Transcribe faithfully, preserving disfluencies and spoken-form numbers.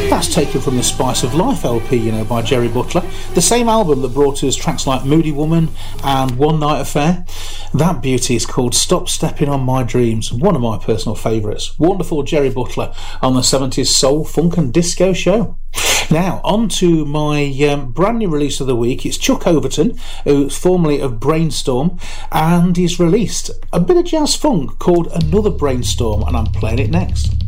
That's taken from the Spice of Life L P, you know, by Jerry Butler. The same album that brought us tracks like Moody Woman and One Night Affair. That beauty is called Stop Stepping on My Dreams, one of my personal favourites. Wonderful Jerry Butler on the seventies soul, funk and disco show. Now, on to my um, brand new release of the week. It's Chuck Overton, who's formerly of Brainstorm, and he's released a bit of jazz funk called Another Brainstorm, and I'm playing it next.